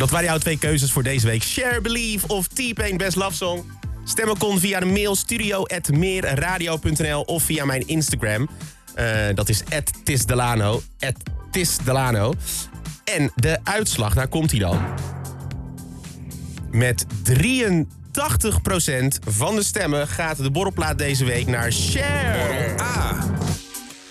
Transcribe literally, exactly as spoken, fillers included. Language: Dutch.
dat waren jouw twee keuzes voor deze week. Share, Believe of T-Pain Best Love Song. Stemmen kon via de mail studio at meerradio punt n l of via mijn Instagram. Uh, dat is at tisdelano. at tisdelano. En de uitslag, daar komt hij dan. Met drieëntachtig procent van de stemmen gaat de borrelplaat deze week naar Share. A.